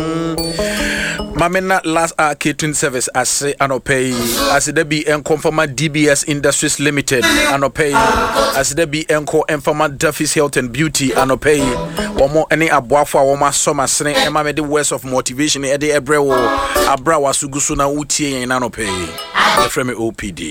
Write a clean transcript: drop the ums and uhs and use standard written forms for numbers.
Mamena last catering service as say anopay as there be Conforma DBS Industries Limited anopay as there be Enco Informa Duffy's Health and Beauty anopay one more any abuafo one more summer sene Emma made the words of motivation ede ebrewo abra wasugusuna utie in anopay the frame OPD